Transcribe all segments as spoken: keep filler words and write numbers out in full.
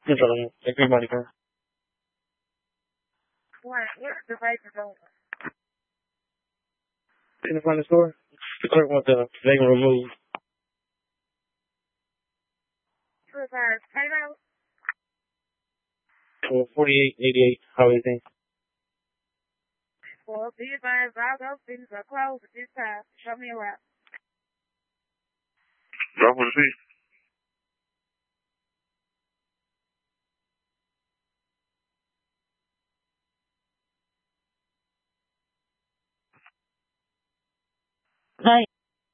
Good on everybody, girl. What? Where's the devices over? In the front of the store? The clerk wants the they can remove. Two hours. Payroll? Well, forty-eight eighty-eight. How is it? Well, be advised, all those things are closed at this time. Show me around. Drop with the Hi.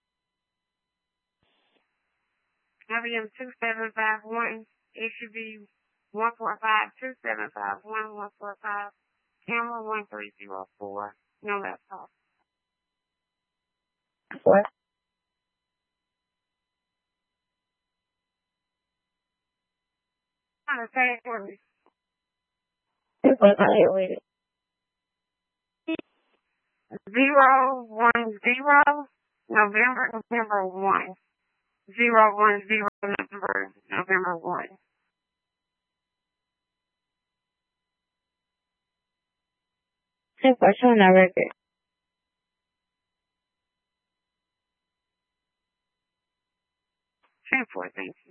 W M two seven five one. It should be one four five two seven five one one four five. Camera one three zero four. No laptop. What? Trying to say it for me. Wait. Zero one zero November November one. Zero one zero November November one. Hey, what's on that record? Ten four, thank you.